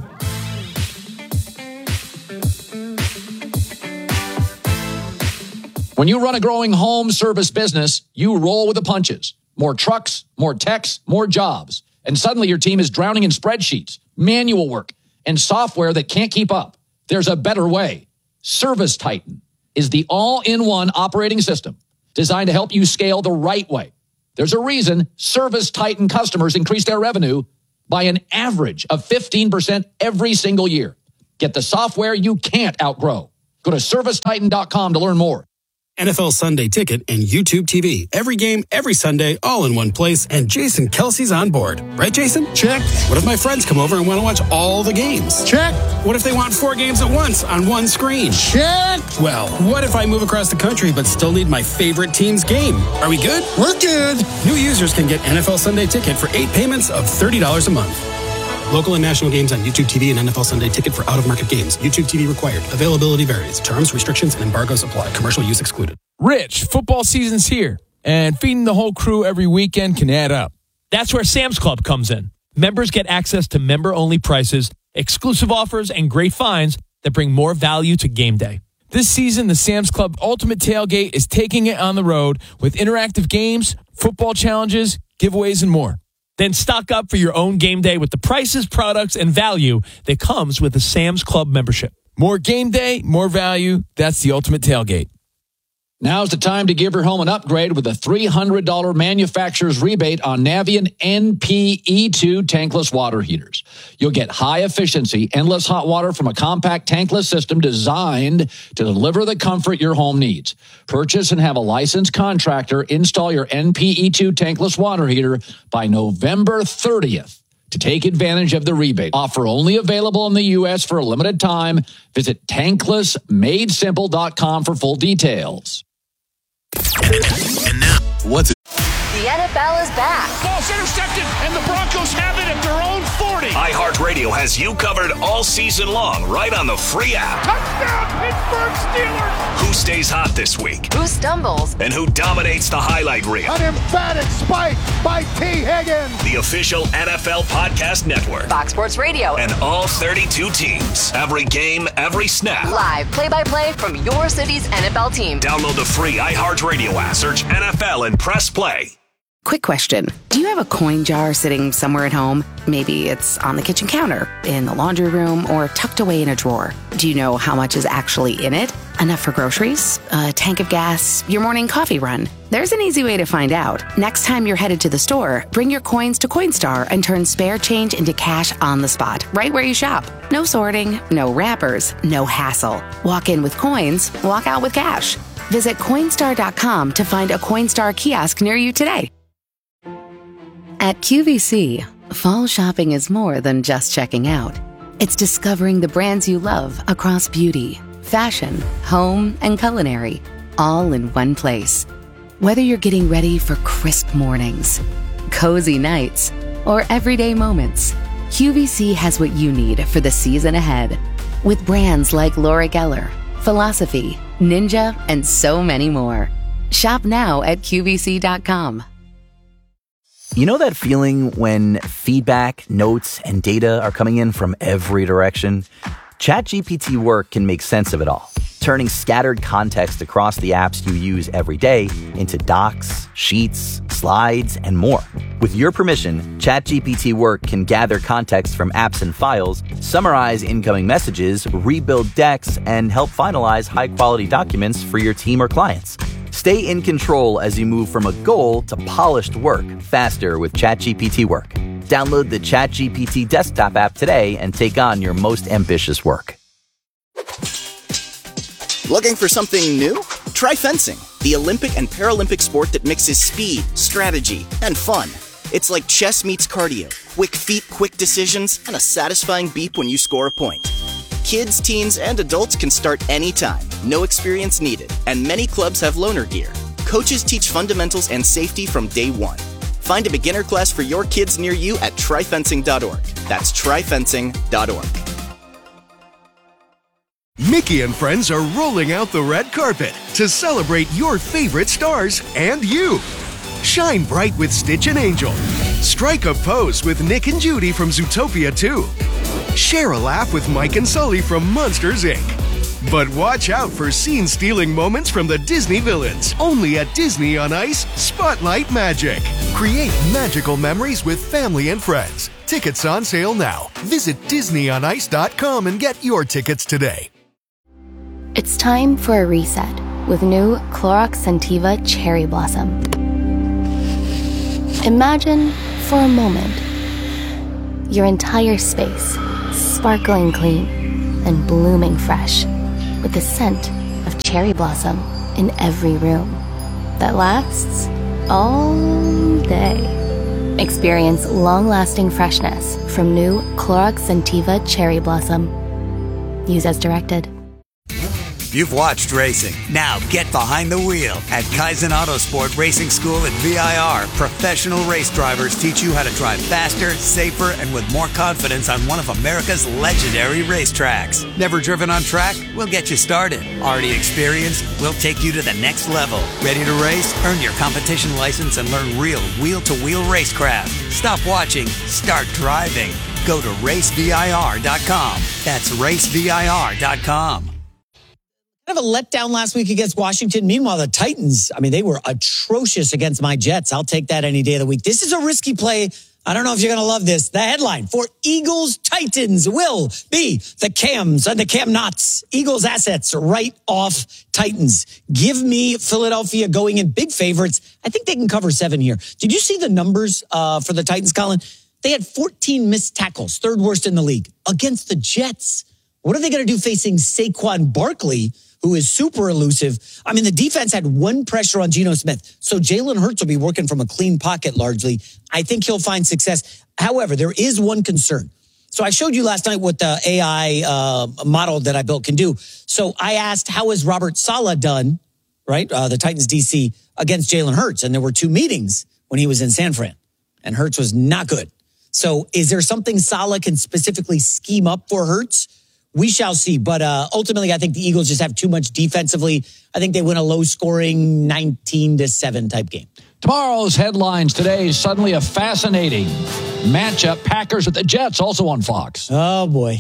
When you run a growing home service business, you roll with the punches. More trucks, more techs, more jobs. And suddenly your team is drowning in spreadsheets, manual work, and software that can't keep up. There's a better way. Service Titan. is the all-in-one operating system designed to help you scale the right way. There's a reason Service Titan customers increase their revenue by an average of 15% every single year. Get the software you can't outgrow. Go to ServiceTitan.com to learn more. NFL Sunday Ticket and YouTube TV. Every game, every Sunday, all in one place. And Jason Kelsey's on board. Right, Jason? Check. What if my friends come over and want to watch all the games? Check. What if they want 4 games at once on one screen? Check. Well, what if I move across the country but still need my favorite team's game? Are we good? We're good. New users can get NFL Sunday Ticket for 8 payments of $30 a month. Local and national games on YouTube TV and NFL Sunday Ticket for out-of-market games. YouTube TV required. Availability varies. Terms, restrictions, and embargoes apply. Commercial use excluded. Rich, football season's here, and feeding the whole crew every weekend can add up. That's where Sam's Club comes in. Members get access to member-only prices, exclusive offers, and great finds that bring more value to game day. This season, the Sam's Club Ultimate Tailgate is taking it on the road with interactive games, football challenges, giveaways, and more. Then stock up for your own game day with the prices, products, and value that comes with a Sam's Club membership. More game day, more value. That's the Ultimate Tailgate. Now's the time to give your home an upgrade with a $300 manufacturer's rebate on Navien NP-E2 tankless water heaters. You'll get high-efficiency, endless hot water from a compact tankless system designed to deliver the comfort your home needs. Purchase and have a licensed contractor install your NP-E2 tankless water heater by November 30th. To take advantage of the rebate. Offer only available in the U.S. for a limited time. Visit tanklessmadesimple.com for full details. And now, what's it? The NFL is back. Ball's intercepted, and the Broncos have it at their own 40. iHeartRadio has you covered all season long right on the free app. Touchdown, Pittsburgh Steelers. Who stays hot this week? Who stumbles? And who dominates the highlight reel? An emphatic spike by T. Higgins. The official NFL podcast network. Fox Sports Radio. And all 32 teams. Every game, every snap. Live play-by-play from your city's NFL team. Download the free iHeartRadio app. Search NFL and press play. Quick question. Do you have a coin jar sitting somewhere at home? Maybe it's on the kitchen counter, in the laundry room, or tucked away in a drawer. Do you know how much is actually in it? Enough for groceries? A tank of gas? Your morning coffee run? There's an easy way to find out. Next time you're headed to the store, bring your coins to Coinstar and turn spare change into cash on the spot, right where you shop. No sorting, no wrappers, no hassle. Walk in with coins, walk out with cash. Visit Coinstar.com to find a Coinstar kiosk near you today. At QVC, fall shopping is more than just checking out. It's discovering the brands you love across beauty, fashion, home, and culinary, all in one place. Whether you're getting ready for crisp mornings, cozy nights, or everyday moments, QVC has what you need for the season ahead. With brands like Laura Geller, Philosophy, Ninja, and so many more. Shop now at QVC.com. You know that feeling when feedback, notes, and data are coming in from every direction? ChatGPT Work can make sense of it all, turning scattered context across the apps you use every day into docs, sheets, slides, and more. With your permission, ChatGPT Work can gather context from apps and files, summarize incoming messages, rebuild decks, and help finalize high-quality documents for your team or clients. Stay in control as you move from a goal to polished work faster with ChatGPT Work. Download the ChatGPT desktop app today and take on your most ambitious work. Looking for something new? Try fencing, the Olympic and Paralympic sport that mixes speed, strategy, and fun. It's like chess meets cardio. Quick feet, quick decisions, and a satisfying beep when you score a point. Kids, teens, and adults can start anytime. No experience needed. And many clubs have loaner gear. Coaches teach fundamentals and safety from day one. Find a beginner class for your kids near you at tryfencing.org. That's tryfencing.org. Mickey and friends are rolling out the red carpet to celebrate your favorite stars and you. Shine bright with Stitch and Angel. Strike a pose with Nick and Judy from Zootopia 2. Share a laugh with Mike and Sully from Monsters, Inc. But watch out for scene-stealing moments from the Disney villains. Only at Disney on Ice, Spotlight Magic. Create magical memories with family and friends. Tickets on sale now. Visit DisneyOnIce.com and get your tickets today. It's time for a reset with new Clorox Scentiva Cherry Blossom. Imagine, for a moment, your entire space sparkling clean and blooming fresh with the scent of cherry blossom in every room that lasts all day. Experience long-lasting freshness from new Clorox Scentiva Cherry Blossom. Use as directed. You've watched racing. Now get behind the wheel. At Kaizen Autosport Racing School at VIR, professional race drivers teach you how to drive faster, safer, and with more confidence on one of America's legendary racetracks. Never driven on track? We'll get you started. Already experienced? We'll take you to the next level. Ready to race? Earn your competition license and learn real wheel-to-wheel racecraft. Stop watching. Start driving. Go to racevir.com. That's racevir.com. Kind of a letdown last week against Washington. Meanwhile, the Titans, they were atrocious against my Jets. I'll take that any day of the week. This is a risky play. I don't know if you're going to love this. The headline for Eagles Titans will be the Cams and the Cam Knots. Eagles assets right off Titans. Give me Philadelphia going in big favorites. I think they can cover 7 here. Did you see the numbers for the Titans, Colin? They had 14 missed tackles, third worst in the league, against the Jets. What are they going to do facing Saquon Barkley, who is super elusive? The defense had one pressure on Geno Smith. So Jalen Hurts will be working from a clean pocket largely. I think he'll find success. However, there is one concern. So I showed you last night what the AI model that I built can do. So I asked, how has Robert Saleh done, right? The Titans DC against Jalen Hurts. And there were 2 meetings when he was in San Fran. And Hurts was not good. So is there something Saleh can specifically scheme up for Hurts? We shall see. But ultimately, I think the Eagles just have too much defensively. I think they win a low-scoring 19-7 type game. Tomorrow's headlines today, suddenly a fascinating matchup. Packers with the Jets, also on Fox. Oh, boy.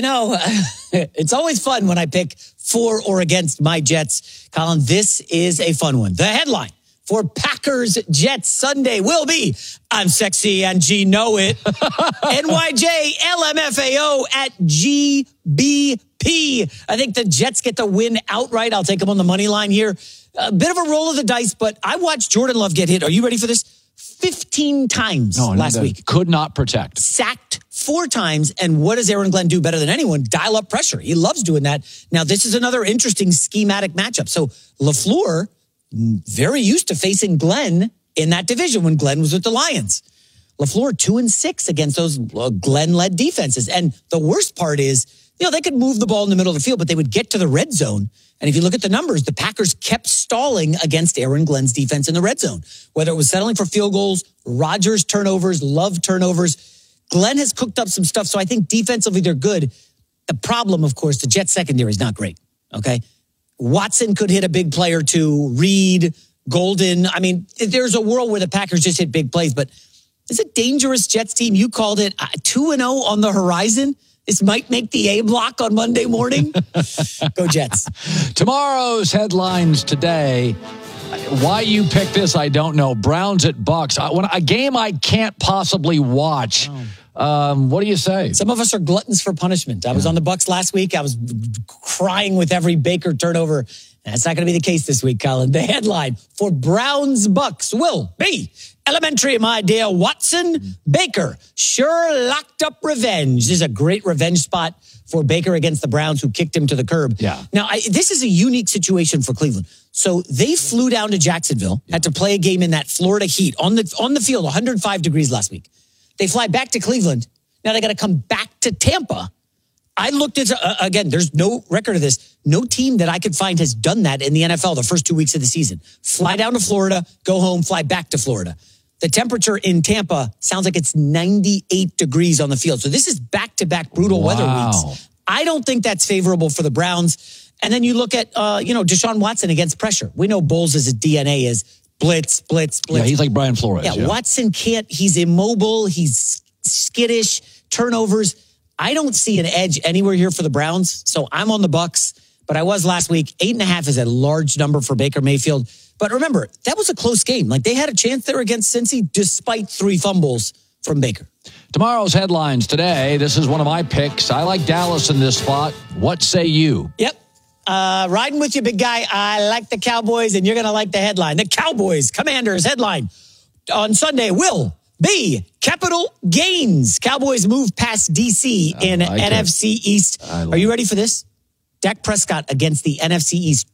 It's always fun when I pick for or against my Jets. Colin, this is a fun one. The headline for Packers Jets Sunday will be, I'm sexy and G know it. NYJ LMFAO at GBP. I think the Jets get the win outright. I'll take them on the money line here. A bit of a roll of the dice, but I watched Jordan Love get hit. Are you ready for this? 15 times last week. Could not protect. Sacked 4 times. And what does Aaron Glenn do better than anyone? Dial up pressure. He loves doing that. Now, this is another interesting schematic matchup. So LaFleur, very used to facing Glenn in that division when Glenn was with the Lions. LaFleur 2-6 against those Glenn-led defenses. And the worst part is, they could move the ball in the middle of the field, but they would get to the red zone. And if you look at the numbers, the Packers kept stalling against Aaron Glenn's defense in the red zone. Whether it was settling for field goals, Rodgers turnovers, Love turnovers, Glenn has cooked up some stuff. So I think defensively they're good. The problem, of course, the Jets secondary is not great. Okay. Watson could hit a big play or two. Reed, Golden. There's a world where the Packers just hit big plays, but it's a dangerous Jets team. You called it 2-0 on the horizon. This might make the A block on Monday morning. Go Jets. Tomorrow's headlines today. Why you picked this, I don't know. Browns at Bucks. A game I can't possibly watch. What do you say? Some of us are gluttons for punishment. I was on the Bucks last week. I was crying with every Baker turnover. That's not going to be the case this week, Colin. The headline for Browns Bucks will be elementary, my dear Watson. Baker sure locked up revenge. This is a great revenge spot for Baker against the Browns, who kicked him to the curb. Yeah. Now, this is a unique situation for Cleveland. So they flew down to Jacksonville, had to play a game in that Florida heat on the field, 105 degrees last week. They fly back to Cleveland. Now they got to come back to Tampa. I looked at, again, there's no record of this. No team that I could find has done that in the NFL the first 2 weeks of the season. Fly down to Florida, go home, fly back to Florida. The temperature in Tampa sounds like it's 98 degrees on the field. So this is back-to-back brutal weather weeks. I don't think that's favorable for the Browns. And then you look at, Deshaun Watson against pressure. We know Bowles' DNA is blitz, blitz, blitz. Yeah, he's like Brian Flores. Yeah, Watson can't. He's immobile. He's skittish. Turnovers. I don't see an edge anywhere here for the Browns. So I'm on the Bucks, but I was last week. 8.5 is a large number for Baker Mayfield. But remember, that was a close game. Like, they had a chance there against Cincy despite 3 fumbles from Baker. Tomorrow's headlines today. This is one of my picks. I like Dallas in this spot. What say you? Yep. Riding with you, big guy. I like the Cowboys, and you're going to like the headline. The Cowboys Commanders headline on Sunday will be capital gains. Cowboys move past D.C. in NFC East. Are you ready for this? Dak Prescott against the NFC East,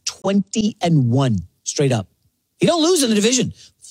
20-1 straight up. He don't lose in the division.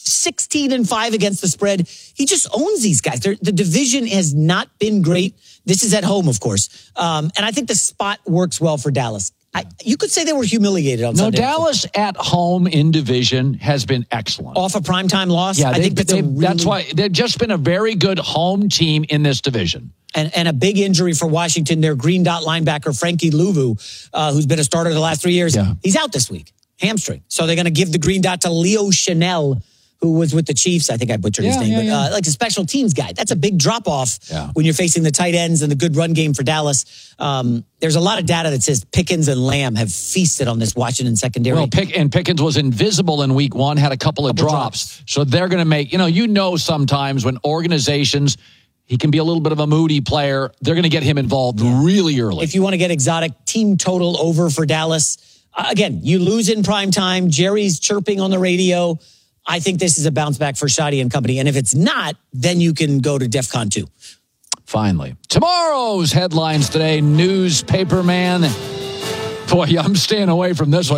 16-5 against the spread. He just owns these guys. The division has not been great. This is at home, of course. And I think the spot works well for Dallas. You could say they were humiliated on Sunday. No, Dallas at home in division has been excellent. Off a primetime loss? Yeah, that's why they've just been a very good home team in this division. And a big injury for Washington, their green dot linebacker, Frankie Louvu, who's been a starter the last 3 years. Yeah. He's out this week, hamstring. So they're going to give the green dot to Leo Chanel, who was with the Chiefs. I think I butchered his name, but like a special teams guy. That's a big drop-off when you're facing the tight ends and the good run game for Dallas. There's a lot of data that says Pickens and Lamb have feasted on this Washington secondary. Well, Pickens was invisible in week one, had a couple of drops. So they're going to make, sometimes when organizations, he can be a little bit of a moody player, they're going to get him involved really early. If you want to get exotic, team total over for Dallas. Again, you lose in prime time. Jerry's chirping on the radio. I think this is a bounce back for Shadi and company. And if it's not, then you can go to DEFCON 2. Finally. Tomorrow's headlines today, newspaper man. Boy, I'm staying away from this one.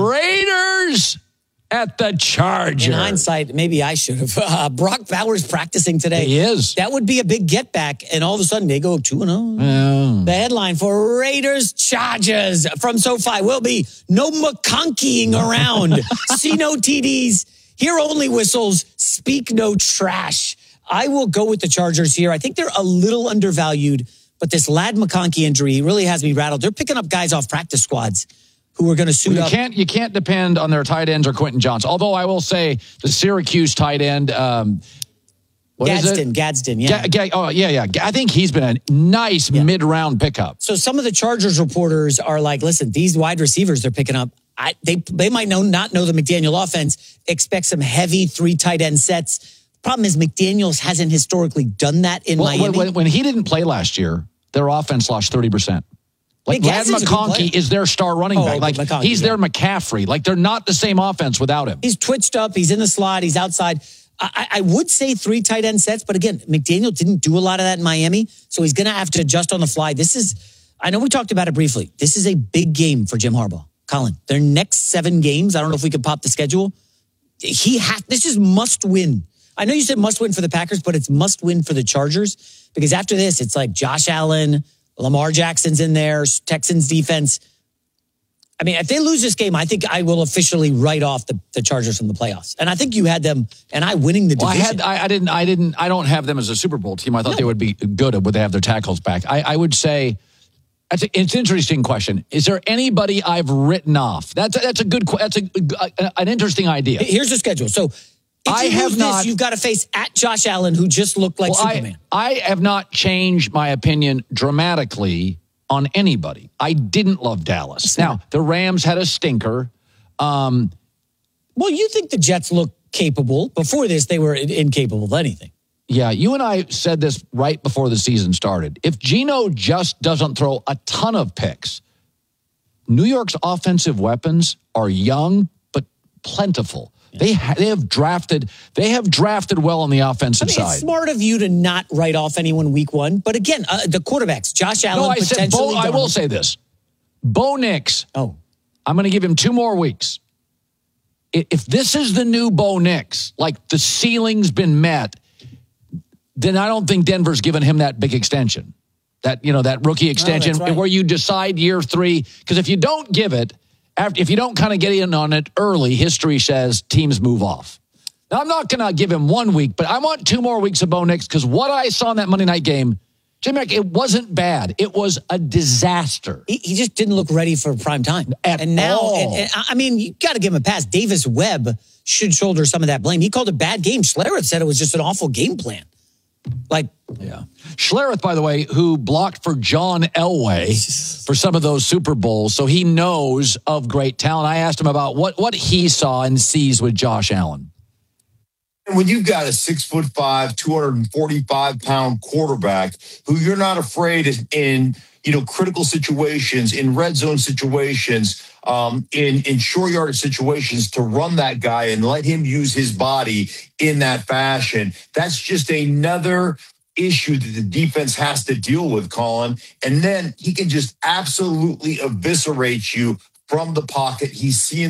Raiders at the Chargers. In hindsight, maybe I should have. Brock Bowers practicing today. He is. That would be a big get back. And all of a sudden, they go 2-0. The headline for Raiders Chargers from SoFi will be no McConkeying around. See no TDs. Hear only whistles, speak no trash. I will go with the Chargers here. I think they're a little undervalued, but this Ladd McConkey injury really has me rattled. They're picking up guys off practice squads who are going to suit up. You can't depend on their tight ends or Quentin Johnson. Although I will say the Syracuse tight end, Gadsden, yeah. I think he's been a nice mid-round pickup. So some of the Chargers reporters are like, listen, these wide receivers they're picking up, they might not know the McDaniel offense, expect some heavy 3 tight end sets. Problem is McDaniels hasn't historically done that in Miami. When he didn't play last year, their offense lost 30%. Like Ladd McConkey is their star running back. Like he's their McCaffrey. Like they're not the same offense without him. He's twitched up. He's in the slot. He's outside. I would say 3 tight end sets, but again, McDaniel didn't do a lot of that in Miami, so he's going to have to adjust on the fly. I know we talked about it briefly. This is a big game for Jim Harbaugh. Colin, their next 7 games, I don't know if we can pop the schedule. This is must win. I know you said must win for the Packers, but it's must win for the Chargers because after this, it's like Josh Allen, Lamar Jackson's in there, Texans defense. I mean, if they lose this game, I think I will officially write off the Chargers from the playoffs. And I think you had them and I winning the division. I don't have them as a Super Bowl team. I thought they would be good would they have their tackles back. I would say it's an interesting question. Is there anybody I've written off? That's an interesting idea. Here's the schedule. So if you lose this, you've got to face at Josh Allen, who just looked like Superman. I have not changed my opinion dramatically on anybody. I didn't love Dallas. Now, the Rams had a stinker. Well, you think the Jets look capable. Before this, they were incapable of anything. Yeah, you and I said this right before the season started. If Geno just doesn't throw a ton of picks, New York's offensive weapons are young but plentiful. They have drafted well on the offensive side. It's smart of you to not write off anyone week 1. But again, the quarterbacks, Josh Allen, potentially. I will say this. Bo Nix. Oh. I'm going to give him 2 more weeks. If this is the new Bo Nix, like the ceiling's been met, then I don't think Denver's given him that big extension. That rookie extension where you decide year 3. Because if you don't give it, if you don't kind of get in on it early, history says teams move off. Now, I'm not going to give him 1 week, but I want 2 more weeks of Bo Nix because what I saw in that Monday night game, Jim Mack, it wasn't bad. It was a disaster. He just didn't look ready for prime time. And you got to give him a pass. Davis Webb should shoulder some of that blame. He called a bad game. Schlereth said it was just an awful game plan. Schlereth, by the way, who blocked for John Elway for some of those Super Bowls, so he knows of great talent. I asked him about what he saw and sees with Josh Allen. When you've got a 6'5", 245-pound quarterback who you're not afraid in critical situations, in red zone situations, in short yardage situations to run that guy and let him use his body in that fashion. That's just another issue that the defense has to deal with, Colin. And then he can just absolutely eviscerate you from the pocket. He's seeing